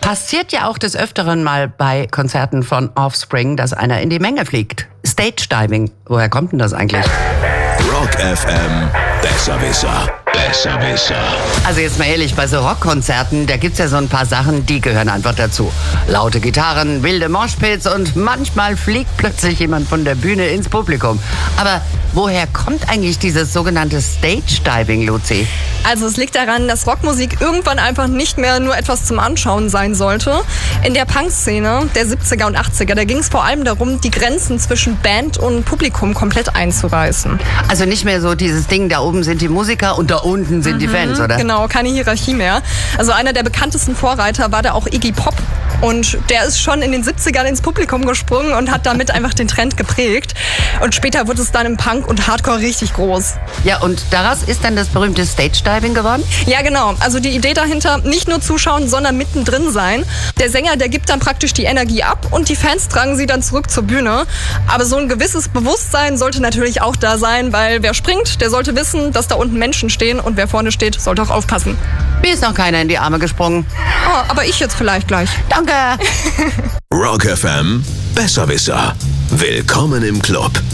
Passiert ja auch des Öfteren mal bei Konzerten von Offspring, dass einer in die Menge fliegt. Stage Diving. Woher kommt denn das eigentlich? Rock FM, Besserwisser. Besserwisser. Also jetzt mal ehrlich, bei so Rockkonzerten, da gibt's ja so ein paar Sachen, die gehören einfach dazu. Laute Gitarren, wilde Moshpits und manchmal fliegt plötzlich jemand von der Bühne ins Publikum. Aber woher kommt eigentlich dieses sogenannte Stage Diving, Luzi? Also es liegt daran, dass Rockmusik irgendwann einfach nicht mehr nur etwas zum Anschauen sein sollte. In der Punk-Szene der 70er und 80er, da ging es vor allem darum, die Grenzen zwischen Band und Publikum komplett einzureißen. Also nicht mehr so dieses Ding, da oben sind die Musiker und da unten sind die Fans, oder? Genau, keine Hierarchie mehr. Also einer der bekanntesten Vorreiter war da auch Iggy Pop. Und der ist schon in den 70ern ins Publikum gesprungen und hat damit einfach den Trend geprägt. Und später wurde es dann im Punk und Hardcore richtig groß. Ja, und daraus ist dann das berühmte Stage Diving geworden? Ja, genau. Also die Idee dahinter, nicht nur zuschauen, sondern mittendrin sein. Der Sänger, der gibt dann praktisch die Energie ab und die Fans tragen sie dann zurück zur Bühne. Aber so ein gewisses Bewusstsein sollte natürlich auch da sein, weil wer springt, der sollte wissen, dass da unten Menschen stehen und wer vorne steht, sollte auch aufpassen. Mir ist noch keiner in die Arme gesprungen. Oh, aber ich jetzt vielleicht gleich. Danke! Rock FM, Besserwisser. Willkommen im Club.